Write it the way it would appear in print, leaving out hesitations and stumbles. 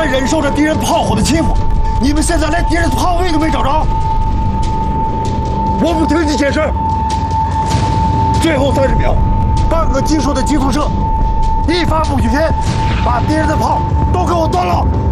忍受着敌人炮火的欺负，你们现在连敌人炮位都没找着。我不听你解释。最后30秒，半个基数的急速射，一发不许偏，把敌人的炮都给我端了。